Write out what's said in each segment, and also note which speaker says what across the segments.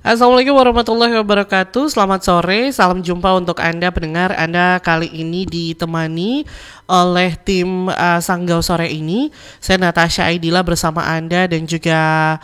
Speaker 1: Assalamualaikum warahmatullahi wabarakatuh. Selamat sore, salam jumpa untuk Anda pendengar. Anda kali ini ditemani oleh tim Sanggau sore ini. Saya Natasha Aidila bersama Anda dan juga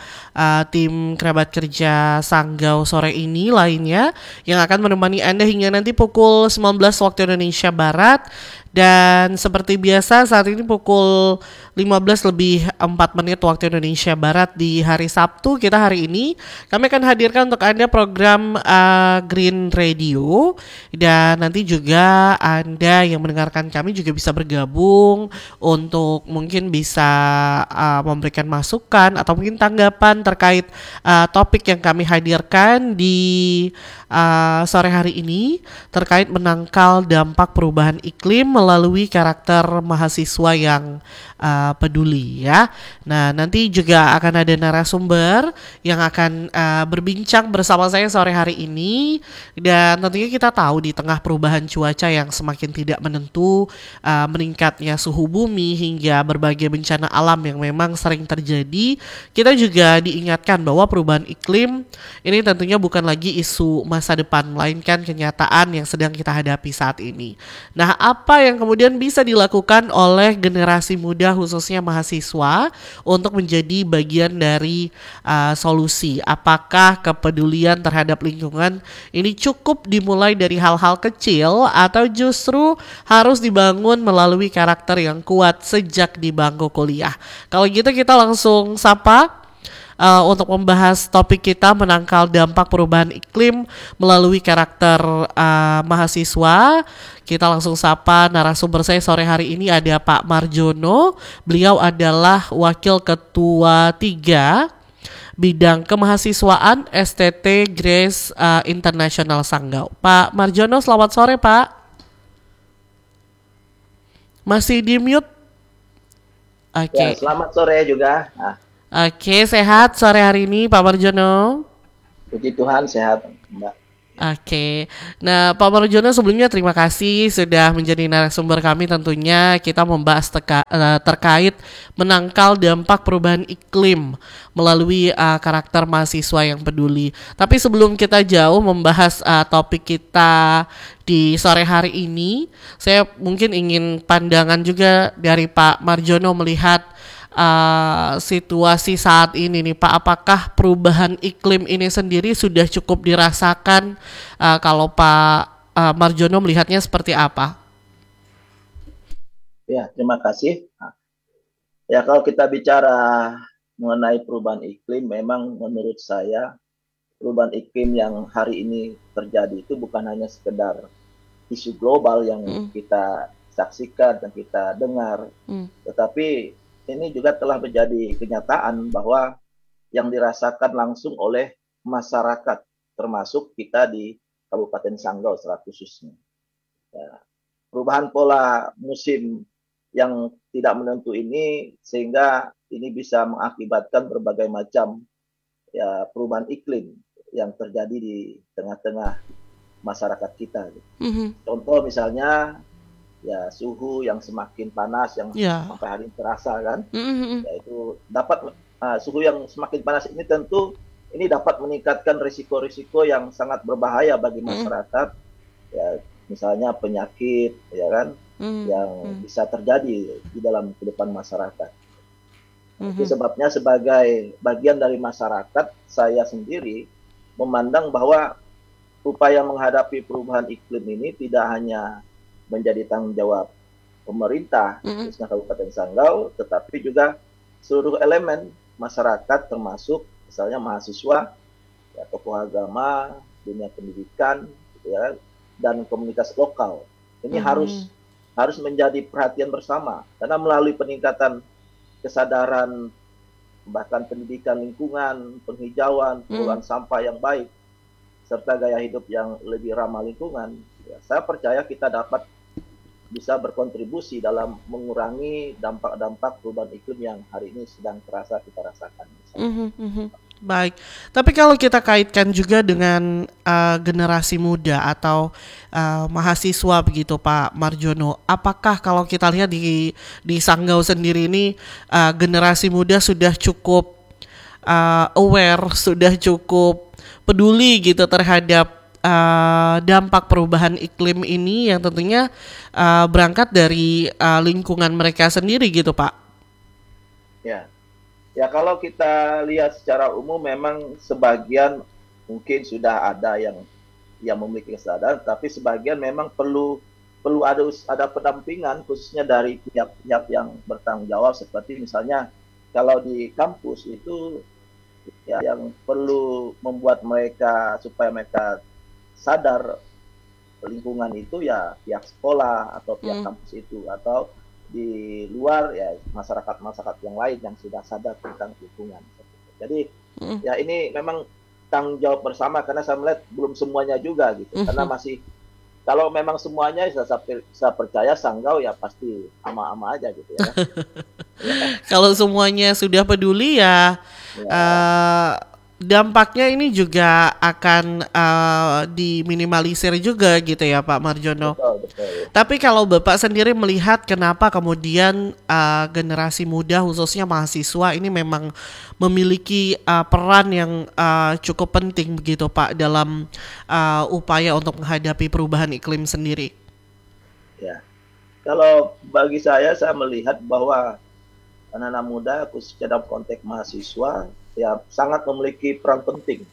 Speaker 1: tim kerabat kerja Sanggau sore ini lainnya yang akan menemani Anda hingga nanti pukul 19 waktu Indonesia Barat. Dan seperti biasa saat ini pukul 15 lebih 4 menit waktu Indonesia Barat di hari Sabtu kita hari ini kami akan hadirkan untuk Anda program Green Radio. Dan nanti juga Anda yang mendengarkan kami juga bisa bergabung untuk mungkin bisa memberikan masukan atau mungkin tanggapan terkait topik yang kami hadirkan di sore hari ini terkait menangkal dampak perubahan iklim melalui karakter mahasiswa yang peduli ya. Nah, nanti juga akan ada narasumber yang akan berbincang bersama saya sore hari ini. Dan tentunya kita tahu di tengah perubahan cuaca yang semakin tidak menentu, meningkatnya suhu bumi hingga berbagai bencana alam yang memang sering terjadi, kita juga diingatkan bahwa perubahan iklim ini tentunya bukan lagi isu masa depan, melainkan kenyataan yang sedang kita hadapi saat ini. Nah, apa yang kemudian bisa dilakukan oleh generasi muda khususnya mahasiswa untuk menjadi bagian dari solusi? Apakah kepedulian terhadap lingkungan ini cukup dimulai dari hal-hal kecil atau justru harus dibangun melalui karakter yang kuat sejak di bangku kuliah? Kalau gitu kita langsung sapa untuk membahas topik kita menangkal dampak perubahan iklim melalui karakter mahasiswa. Kita langsung sapa narasumber saya sore hari ini ada Pak Marjono. Beliau adalah Wakil Ketua 3 Bidang Kemahasiswaan STT Grace International Sanggau. Pak Marjono, selamat sore Pak. Masih di mute? Oke.
Speaker 2: Ya, selamat sore juga.
Speaker 1: Oke, sehat sore hari ini Pak Marjono?
Speaker 2: Puji Tuhan sehat, Mbak.
Speaker 1: Oke, nah Pak Marjono sebelumnya terima kasih sudah menjadi narasumber kami. Tentunya kita membahas terkait menangkal dampak perubahan iklim melalui karakter mahasiswa yang peduli. Tapi sebelum kita jauh membahas topik kita di sore hari ini, saya mungkin ingin pandangan juga dari Pak Marjono melihat situasi saat ini nih Pak. Apakah perubahan iklim ini sendiri sudah cukup dirasakan? Kalau Pak Marjono melihatnya seperti apa?
Speaker 2: Ya, terima kasih. Ya, kalau kita bicara mengenai perubahan iklim, memang menurut saya perubahan iklim yang hari ini terjadi itu bukan hanya sekedar isu global yang kita saksikan dan kita dengar, tetapi ini juga telah menjadi kenyataan bahwa yang dirasakan langsung oleh masyarakat, termasuk kita di Kabupaten Sanggau secara khususnya. Ya, perubahan pola musim yang tidak menentu ini sehingga ini bisa mengakibatkan berbagai macam ya perubahan iklim yang terjadi di tengah-tengah masyarakat kita. Contoh misalnya ya suhu yang semakin panas yang sampai hari ini terasa kan, yaitu dapat suhu yang semakin panas ini tentu ini dapat meningkatkan risiko-risiko yang sangat berbahaya bagi masyarakat, ya misalnya penyakit ya kan yang bisa terjadi di dalam kehidupan masyarakat. Itu sebabnya sebagai bagian dari masyarakat saya sendiri memandang bahwa upaya menghadapi perubahan iklim ini tidak hanya menjadi tanggung jawab pemerintah, khususnya Kabupaten Sanggau, tetapi juga seluruh elemen masyarakat, termasuk misalnya mahasiswa, ya, tokoh agama, dunia pendidikan, ya, dan komunitas lokal. Ini harus menjadi perhatian bersama, karena melalui peningkatan kesadaran, bahkan pendidikan lingkungan, penghijauan, pengelolaan sampah yang baik, serta gaya hidup yang lebih ramah lingkungan, ya, saya percaya kita dapat bisa berkontribusi dalam mengurangi dampak-dampak perubahan iklim yang hari ini sedang terasa kita rasakan.
Speaker 1: Baik, tapi kalau kita kaitkan juga dengan generasi muda atau mahasiswa begitu Pak Marjono, apakah kalau kita lihat di Sanggau sendiri ini generasi muda sudah cukup aware, sudah cukup peduli gitu terhadap dampak perubahan iklim ini yang tentunya berangkat dari lingkungan mereka sendiri gitu Pak.
Speaker 2: Ya, ya kalau kita lihat secara umum memang sebagian mungkin sudah ada yang memiliki kesadaran, tapi sebagian memang perlu perlu ada pendampingan khususnya dari pihak-pihak yang bertanggung jawab seperti misalnya kalau di kampus itu ya yang perlu membuat mereka supaya mereka sadar lingkungan itu ya pihak sekolah atau pihak
Speaker 1: Mm,
Speaker 2: kampus itu atau di luar ya masyarakat-masyarakat yang lain yang sudah sadar tentang lingkungan. Jadi
Speaker 1: mm,
Speaker 2: ya ini memang tanggung jawab bersama karena saya melihat belum semuanya juga gitu karena
Speaker 1: mhm.
Speaker 2: masih kalau memang semuanya saya percaya Sanggau ya pasti ama-ama aja gitu ya. Ya,
Speaker 1: Kalau semuanya sudah peduli ya
Speaker 2: ya
Speaker 1: eh, dampaknya ini juga akan diminimalisir juga gitu ya Pak Marjono.
Speaker 2: betul betul.
Speaker 1: Tapi kalau Bapak sendiri melihat kenapa kemudian generasi muda khususnya mahasiswa ini memang memiliki peran yang cukup penting begitu Pak dalam upaya untuk menghadapi perubahan iklim sendiri.
Speaker 2: Ya. Kalau bagi saya melihat bahwa anak-anak muda khususnya dalam konteks mahasiswa ya sangat memiliki peran penting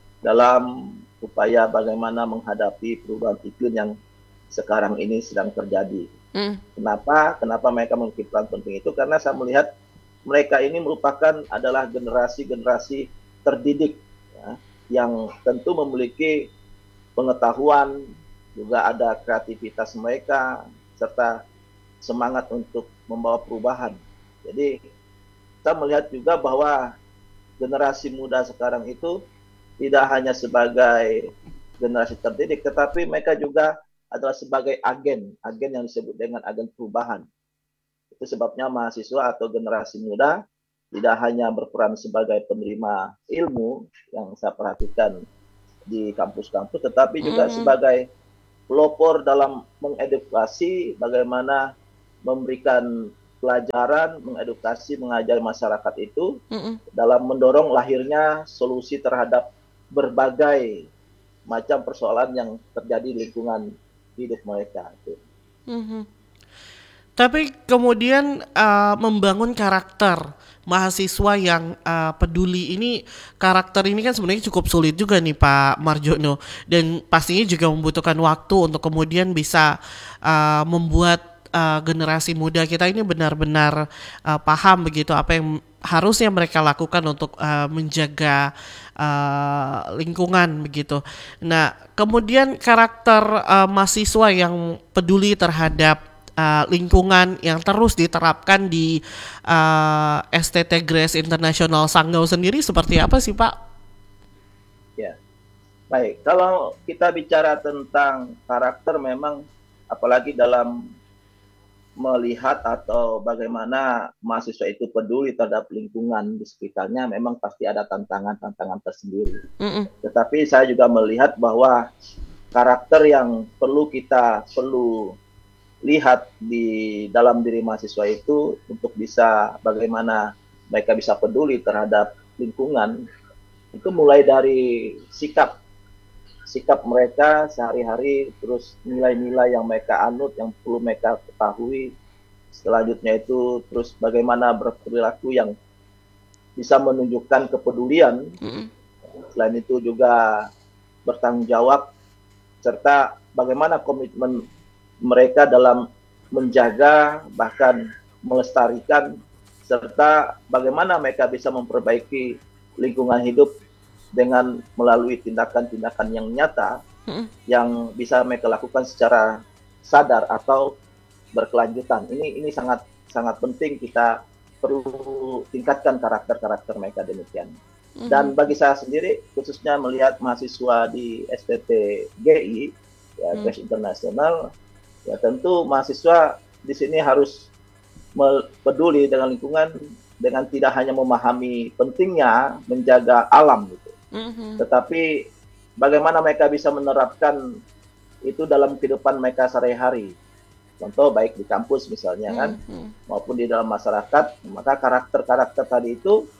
Speaker 2: dalam upaya bagaimana menghadapi perubahan iklim yang sekarang ini sedang terjadi.
Speaker 1: Mm,
Speaker 2: Kenapa? Kenapa mereka memiliki peran penting itu? Karena saya melihat mereka ini merupakan adalah generasi-generasi terdidik ya, yang tentu memiliki pengetahuan, juga ada kreativitas mereka, serta semangat untuk membawa perubahan. Jadi kita melihat juga bahwa generasi muda sekarang itu tidak hanya sebagai generasi terdidik, tetapi mereka juga adalah sebagai agen yang disebut dengan agen perubahan. Itu sebabnya mahasiswa atau generasi muda tidak hanya berperan sebagai penerima ilmu yang saya perhatikan di kampus-kampus, tetapi juga
Speaker 1: mm,
Speaker 2: sebagai pelopor dalam mengedukasi bagaimana memberikan pelajaran, mengedukasi, mengajari masyarakat itu
Speaker 1: mm,
Speaker 2: dalam mendorong lahirnya solusi terhadap berbagai macam persoalan yang terjadi di lingkungan hidup mereka.
Speaker 1: mm. Tapi kemudian membangun karakter mahasiswa yang peduli ini, karakter ini kan sebenarnya cukup sulit juga nih Pak Marjono, dan pastinya juga membutuhkan waktu untuk kemudian bisa membuat generasi muda kita ini benar-benar paham begitu apa yang harusnya mereka lakukan untuk menjaga lingkungan begitu. Nah, kemudian karakter mahasiswa yang peduli terhadap lingkungan yang terus diterapkan di STT Grace International Sanggau sendiri seperti apa sih Pak?
Speaker 2: Ya, baik. Kalau kita bicara tentang karakter, memang apalagi dalam melihat atau bagaimana mahasiswa itu peduli terhadap lingkungan di sekitarnya, memang pasti ada tantangan-tantangan tersendiri.
Speaker 1: Mm-mm.
Speaker 2: Tetapi saya juga melihat bahwa karakter yang perlu lihat di dalam diri mahasiswa itu untuk bisa bagaimana mereka bisa peduli terhadap lingkungan itu mulai dari sikap mereka sehari-hari, terus nilai-nilai yang mereka anut yang perlu mereka ketahui, selanjutnya itu terus bagaimana berperilaku yang bisa menunjukkan kepedulian,
Speaker 1: Mm-mm.
Speaker 2: selain itu juga bertanggung jawab, serta bagaimana komitmen mereka dalam menjaga bahkan melestarikan serta bagaimana mereka bisa memperbaiki lingkungan hidup dengan melalui tindakan-tindakan yang nyata
Speaker 1: Mm-mm.
Speaker 2: yang bisa mereka lakukan secara sadar atau berkelanjutan. Ini sangat sangat penting kita perlu tingkatkan karakter-karakter mereka demikian.
Speaker 1: Mhm.
Speaker 2: Dan bagi saya sendiri, khususnya melihat mahasiswa di STT GI, ya
Speaker 1: Mm.
Speaker 2: Grace Internasional, ya tentu mahasiswa di sini harus peduli dengan lingkungan dengan tidak hanya memahami pentingnya menjaga alam gitu,
Speaker 1: Mhm.
Speaker 2: tetapi bagaimana mereka bisa menerapkan itu dalam kehidupan mereka sehari-hari. Contoh baik di kampus misalnya kan,
Speaker 1: Mhm.
Speaker 2: maupun di dalam masyarakat, maka karakter-karakter tadi itu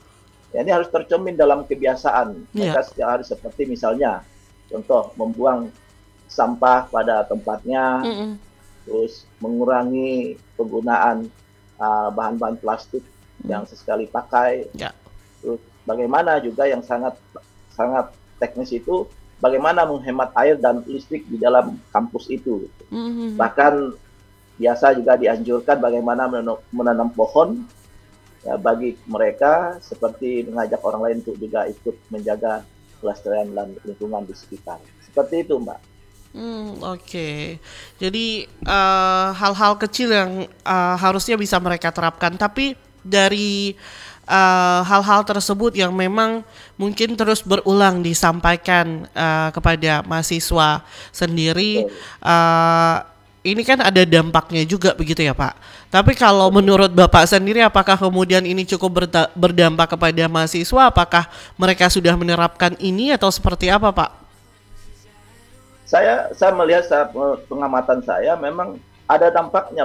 Speaker 2: Ya, ini harus tercermin dalam kebiasaan
Speaker 1: Iya.
Speaker 2: mereka setiap hari, seperti misalnya contoh membuang sampah pada tempatnya,
Speaker 1: Mm-mm.
Speaker 2: terus mengurangi penggunaan bahan-bahan plastik
Speaker 1: Mm.
Speaker 2: yang sesekali pakai.
Speaker 1: Ya.
Speaker 2: Terus bagaimana juga yang sangat sangat teknis itu, bagaimana menghemat air dan listrik di dalam kampus itu.
Speaker 1: Mm-mm.
Speaker 2: Bahkan biasa juga dianjurkan bagaimana menanam pohon ya, bagi mereka, seperti mengajak orang lain untuk juga ikut menjaga kelestarian dan lingkungan di sekitar. Seperti itu, Mbak.
Speaker 1: Oke. Jadi hal-hal kecil yang harusnya bisa mereka terapkan, tapi dari hal-hal tersebut yang memang mungkin terus berulang disampaikan kepada mahasiswa sendiri,
Speaker 2: Betul,
Speaker 1: eh, ini kan ada dampaknya juga begitu ya Pak. Tapi kalau
Speaker 2: betul.
Speaker 1: menurut Bapak sendiri, apakah kemudian ini cukup berdampak kepada mahasiswa? Apakah mereka sudah menerapkan ini atau seperti apa Pak?
Speaker 2: Saya melihat, pengamatan saya memang ada dampaknya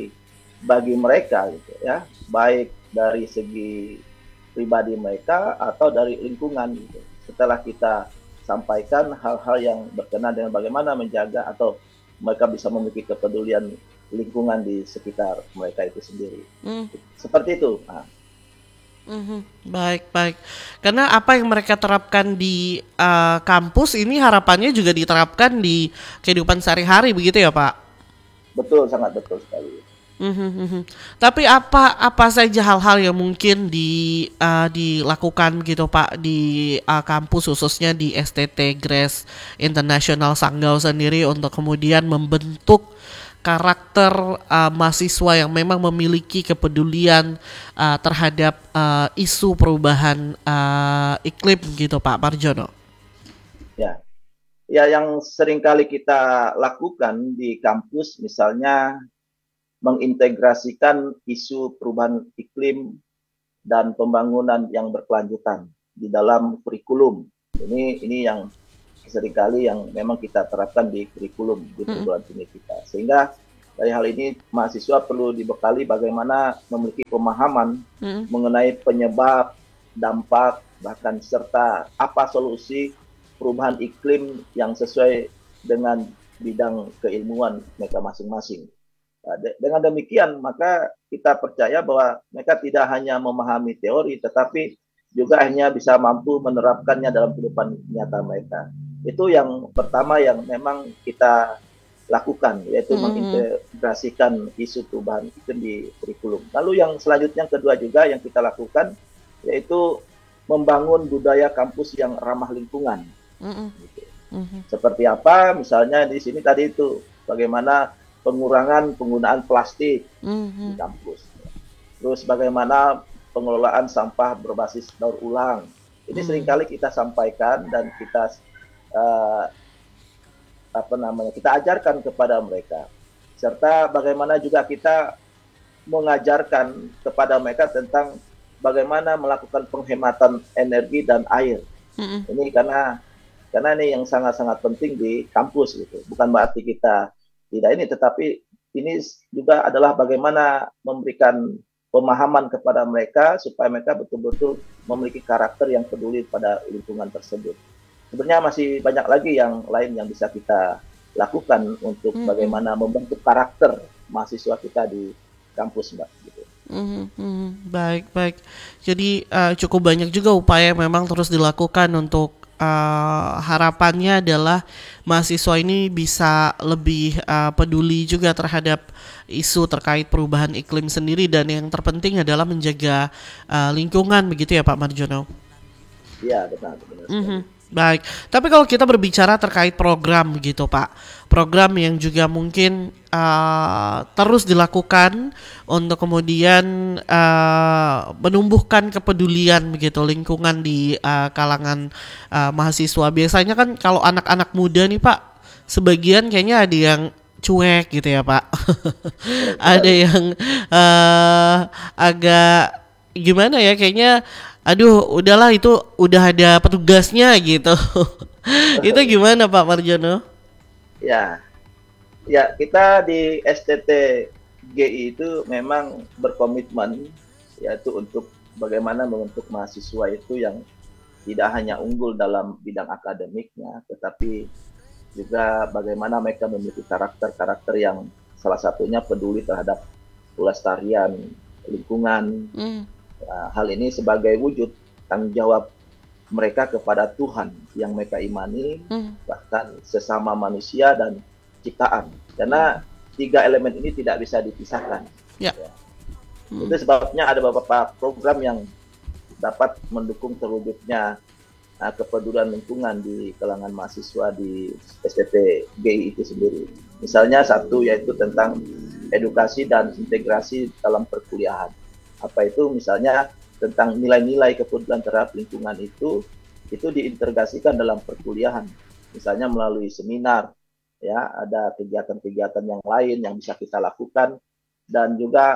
Speaker 2: bagi mereka gitu ya, baik dari segi pribadi mereka atau dari lingkungan gitu. Setelah kita sampaikan hal-hal yang berkenaan dengan bagaimana menjaga atau mereka bisa memiliki kepedulian lingkungan di sekitar mereka itu sendiri.
Speaker 1: Hmm.
Speaker 2: Seperti itu. Nah,
Speaker 1: Mhm. Baik, baik. Karena apa yang mereka terapkan di kampus ini harapannya juga diterapkan di kehidupan sehari-hari begitu ya, Pak?
Speaker 2: betul, sangat betul sekali.
Speaker 1: Mhm, mhm. Tapi apa saja hal-hal yang mungkin dilakukan gitu Pak di kampus, khususnya di STT Grace International Sanggau sendiri, untuk kemudian membentuk karakter mahasiswa yang memang memiliki kepedulian terhadap isu perubahan iklim gitu Pak Marjono.
Speaker 2: Ya, ya, yang seringkali kita lakukan di kampus misalnya mengintegrasikan isu perubahan iklim dan pembangunan yang berkelanjutan di dalam kurikulum. Ini yang seringkali yang memang kita terapkan di kurikulum di
Speaker 1: Mm-mm.
Speaker 2: perguruan tinggi kita. Sehingga dari hal ini mahasiswa perlu dibekali bagaimana memiliki pemahaman
Speaker 1: Mm-mm.
Speaker 2: mengenai penyebab, dampak, bahkan serta apa solusi perubahan iklim yang sesuai dengan bidang keilmuan mereka masing-masing. Nah, dengan demikian, maka kita percaya bahwa mereka tidak hanya memahami teori, tetapi juga hanya bisa mampu menerapkannya dalam kehidupan nyata mereka. Itu yang pertama yang memang kita lakukan, yaitu
Speaker 1: Mm-mm.
Speaker 2: mengintegrasikan isu perubahan iklim di kurikulum. Lalu yang selanjutnya, kedua juga yang kita lakukan, yaitu membangun budaya kampus yang ramah lingkungan.
Speaker 1: Mm-mm.
Speaker 2: Gitu.
Speaker 1: Mm-mm.
Speaker 2: Seperti apa? Misalnya di sini tadi itu bagaimana pengurangan penggunaan plastik di
Speaker 1: Mm-mm.
Speaker 2: kampus. Terus bagaimana pengelolaan sampah berbasis daur ulang. Ini
Speaker 1: Mm-mm.
Speaker 2: seringkali kita sampaikan dan kita uh, kita ajarkan kepada mereka. Serta bagaimana juga kita mengajarkan kepada mereka tentang bagaimana melakukan penghematan energi dan air.
Speaker 1: Mm-mm.
Speaker 2: Ini karena ini yang sangat-sangat penting di kampus gitu. Bukan berarti kita tidak ini, tetapi ini juga adalah bagaimana memberikan pemahaman kepada mereka supaya mereka betul-betul memiliki karakter yang peduli pada lingkungan tersebut. Sebenarnya masih banyak lagi yang lain yang bisa kita lakukan untuk
Speaker 1: Mm-mm.
Speaker 2: bagaimana membentuk karakter mahasiswa kita di kampus, Mbak. Gitu.
Speaker 1: Mhm, mhm. Baik, baik. Jadi cukup banyak juga upaya yang memang terus dilakukan untuk harapannya adalah mahasiswa ini bisa lebih peduli juga terhadap isu terkait perubahan iklim sendiri, dan yang terpenting adalah menjaga lingkungan begitu ya Pak Marjono.
Speaker 2: Iya, benar, benar sekali.
Speaker 1: Mhm. Baik, tapi kalau kita berbicara terkait program gitu Pak, program yang juga mungkin terus dilakukan untuk kemudian menumbuhkan kepedulian begitu lingkungan di kalangan mahasiswa. Biasanya kan kalau anak-anak muda nih Pak, sebagian kayaknya ada yang cuek gitu ya Pak.
Speaker 2: Benar
Speaker 1: Ada
Speaker 2: sekali.
Speaker 1: yang eh, agak gimana ya, kayaknya aduh udahlah itu udah ada petugasnya gitu. Itu gimana Pak Marjono?
Speaker 2: Ya, ya, kita di STT GI itu memang berkomitmen yaitu untuk bagaimana membentuk mahasiswa itu yang tidak hanya unggul dalam bidang akademiknya, tetapi juga bagaimana mereka memiliki karakter-karakter yang salah satunya peduli terhadap pelestarian lingkungan.
Speaker 1: Mm,
Speaker 2: Hal ini sebagai wujud tanggung jawab mereka kepada Tuhan yang mereka imani,
Speaker 1: mm,
Speaker 2: bahkan sesama manusia dan ciptaan. Karena tiga elemen ini tidak bisa dipisahkan.
Speaker 1: ya.
Speaker 2: Ya. Itu
Speaker 1: Mm,
Speaker 2: sebabnya ada beberapa program yang dapat mendukung terwujudnya kepedulian lingkungan di kalangan mahasiswa di STT GI itu sendiri. Misalnya satu yaitu tentang edukasi dan integrasi dalam perkuliahan. Apa itu? Misalnya tentang nilai-nilai kepedulian terhadap lingkungan itu diintegrasikan dalam perkuliahan. Misalnya melalui seminar, ya ada kegiatan-kegiatan yang lain yang bisa kita lakukan dan juga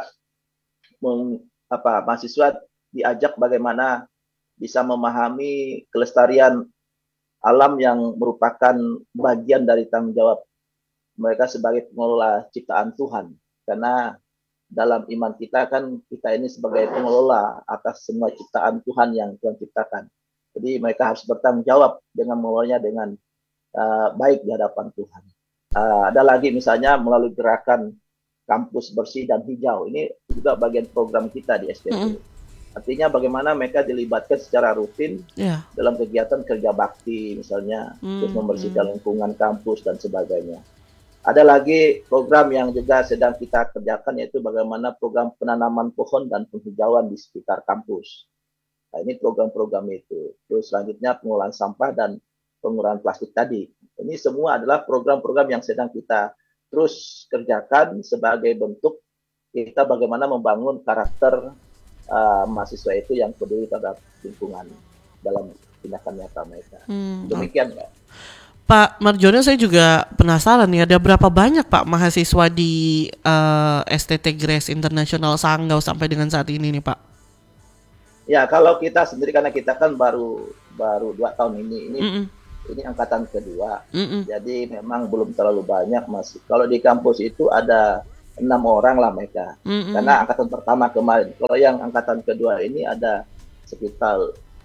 Speaker 2: mahasiswa diajak bagaimana bisa memahami kelestarian alam yang merupakan bagian dari tanggung jawab mereka sebagai pengelola ciptaan Tuhan. Karena dalam iman kita kan kita ini sebagai pengelola atas semua ciptaan Tuhan yang Tuhan ciptakan. Jadi mereka harus bertanggung jawab dengan mengelolanya dengan baik di hadapan Tuhan. Ada lagi misalnya melalui gerakan kampus bersih dan hijau. Ini juga bagian program kita di STT.
Speaker 1: mm,
Speaker 2: Artinya bagaimana mereka dilibatkan secara rutin
Speaker 1: ya.
Speaker 2: dalam kegiatan kerja bakti misalnya untuk
Speaker 1: Mm,
Speaker 2: membersihkan
Speaker 1: mm,
Speaker 2: lingkungan kampus dan sebagainya. Ada lagi program yang juga sedang kita kerjakan yaitu bagaimana program penanaman pohon dan penghijauan di sekitar kampus. Nah, ini program-program itu. Terus selanjutnya pengolahan sampah dan pengurangan plastik tadi. Ini semua adalah program-program yang sedang kita terus kerjakan sebagai bentuk kita bagaimana membangun karakter mahasiswa itu yang peduli terhadap lingkungan dalam tindakan nyata mereka.
Speaker 1: mm.
Speaker 2: Demikian, Pak.
Speaker 1: Pak Marjono, saya juga penasaran nih, ada berapa banyak Pak mahasiswa di STT Grace International Sanggau sampai dengan saat ini nih Pak?
Speaker 2: Ya, kalau kita sendiri karena kita kan baru 2 tahun ini
Speaker 1: Mm-mm,
Speaker 2: ini angkatan kedua.
Speaker 1: mm-mm,
Speaker 2: Jadi memang belum terlalu banyak masih. Kalau di kampus itu ada 6 orang lah mereka.
Speaker 1: mm-mm,
Speaker 2: Karena angkatan pertama kemarin. Kalau yang angkatan kedua ini ada sekitar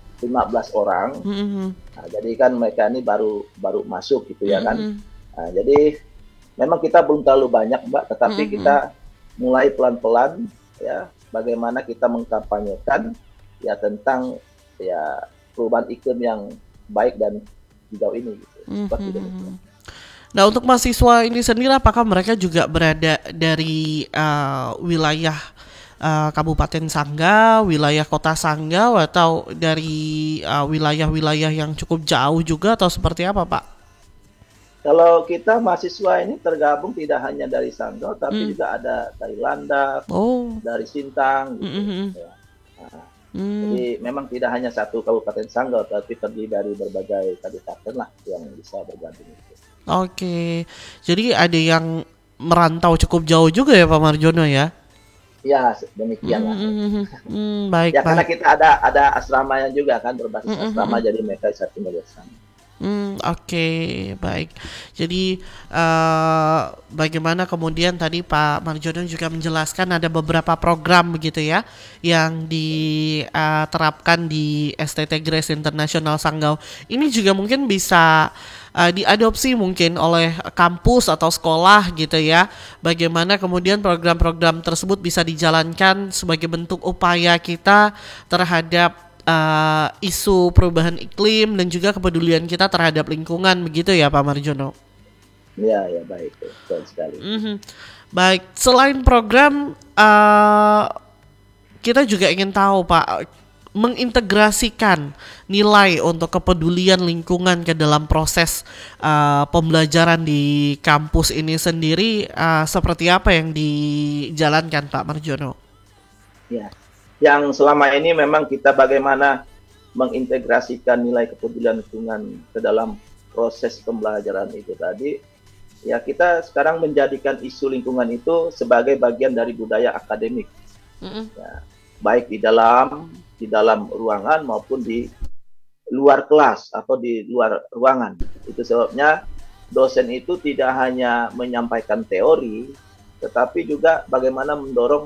Speaker 2: 15 orang.
Speaker 1: mm-mm,
Speaker 2: Nah, jadi kan mereka ini baru masuk gitu ya kan.
Speaker 1: mm-mm,
Speaker 2: Nah, jadi memang kita belum terlalu banyak, Mbak, tetapi
Speaker 1: mm-mm,
Speaker 2: kita mulai pelan-pelan ya bagaimana kita mengkampanyekan ya tentang ya perubahan iklim yang baik dan hijau ini gitu. Seperti
Speaker 1: mm-mm.
Speaker 2: demikian.
Speaker 1: Nah, untuk mahasiswa ini sendiri apakah mereka juga berada dari wilayah Kabupaten Sanggau, wilayah Kota Sanggau, atau dari wilayah-wilayah yang cukup jauh juga, atau seperti apa Pak?
Speaker 2: Kalau kita mahasiswa ini tergabung tidak hanya dari Sanggau, tapi
Speaker 1: Mm.
Speaker 2: juga ada dari Landak,
Speaker 1: Oh.
Speaker 2: dari Sintang gitu.
Speaker 1: Mm-mm.
Speaker 2: Ya. Nah,
Speaker 1: Mm.
Speaker 2: jadi memang tidak hanya satu Kabupaten Sanggau, tapi terdiri dari berbagai kabupaten lah yang bisa bergabung.
Speaker 1: Oke, jadi ada yang merantau cukup jauh juga ya Pak Marjono ya?
Speaker 2: Ya, demikian lah.
Speaker 1: Baik,
Speaker 2: Ya karena
Speaker 1: baik.
Speaker 2: kita ada asramanya juga kan berbasis asrama, jadi mereka bisa tinggal di sana.
Speaker 1: Oke, baik. Jadi bagaimana kemudian tadi Pak Marjono juga menjelaskan ada beberapa program begitu ya yang diterapkan di STT Grace International Sanggau. Ini juga mungkin bisa diadopsi mungkin oleh kampus atau sekolah gitu ya. Bagaimana kemudian program-program tersebut bisa dijalankan sebagai bentuk upaya kita terhadap isu perubahan iklim dan juga kepedulian kita terhadap lingkungan begitu ya Pak Marjono.
Speaker 2: Ya, ya baik, betul sekali.
Speaker 1: Baik, selain program kita juga ingin tahu Pak, mengintegrasikan nilai untuk kepedulian lingkungan ke dalam proses pembelajaran di kampus ini sendiri seperti apa yang dijalankan Pak Marjono?
Speaker 2: Ya, yang selama ini memang kita bagaimana mengintegrasikan nilai kepedulian lingkungan ke dalam proses pembelajaran itu tadi. Ya, kita sekarang menjadikan isu lingkungan itu sebagai bagian dari budaya akademik. Ya, baik di dalam ruangan maupun di luar kelas atau di luar ruangan. Itu sebabnya dosen itu tidak hanya menyampaikan teori, tetapi juga bagaimana mendorong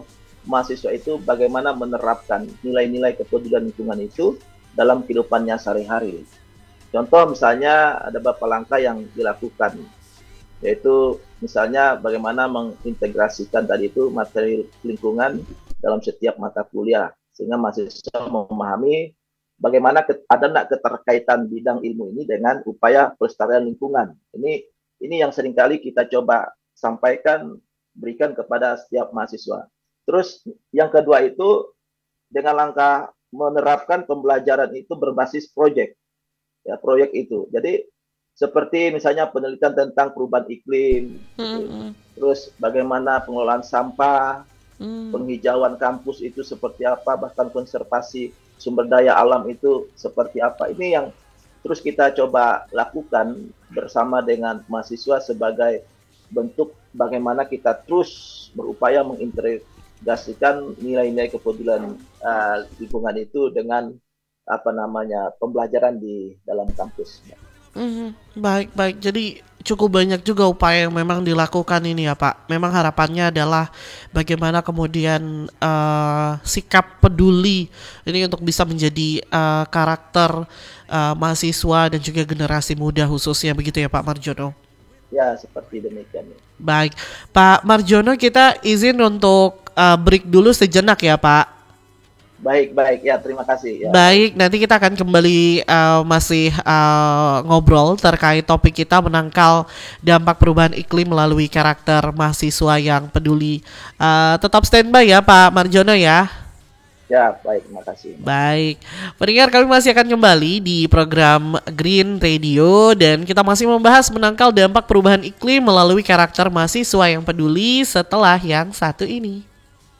Speaker 2: mahasiswa itu bagaimana menerapkan nilai-nilai kepedulian lingkungan itu dalam kehidupannya sehari-hari. Contoh misalnya ada beberapa langkah yang dilakukan, yaitu misalnya bagaimana mengintegrasikan tadi itu materi lingkungan dalam setiap mata kuliah, sehingga mahasiswa memahami bagaimana ada nggak keterkaitan bidang ilmu ini dengan upaya pelestarian lingkungan. Ini yang seringkali kita coba sampaikan, berikan kepada setiap mahasiswa. Terus yang kedua itu dengan langkah menerapkan pembelajaran itu berbasis proyek, ya proyek itu. Jadi seperti misalnya penelitian tentang perubahan iklim, terus bagaimana pengelolaan sampah, penghijauan kampus itu seperti apa, bahkan konservasi sumber daya alam itu seperti apa. Ini yang terus kita coba lakukan bersama dengan mahasiswa sebagai bentuk bagaimana kita terus berupaya mengintegrasikan nilai-nilai kepedulian lingkungan itu dengan pembelajaran di dalam kampus.
Speaker 1: Baik, baik. Jadi cukup banyak juga upaya yang memang dilakukan ini ya Pak. Memang harapannya adalah bagaimana kemudian sikap peduli ini untuk bisa menjadi karakter mahasiswa dan juga generasi muda khususnya, begitu ya Pak Marjono?
Speaker 2: Ya, seperti demikian.
Speaker 1: Baik, Pak Marjono, kita izin untuk break dulu sejenak ya Pak.
Speaker 2: Baik ya, terima kasih ya.
Speaker 1: Baik, nanti kita akan kembali masih ngobrol terkait topik kita menangkal dampak perubahan iklim melalui karakter mahasiswa yang peduli. Tetap standby ya Pak Marjono ya.
Speaker 2: Ya, baik, terima kasih.
Speaker 1: Baik, pendengar, kami masih akan kembali di program Green Radio dan kita masih membahas menangkal dampak perubahan iklim melalui karakter mahasiswa yang peduli setelah yang satu ini.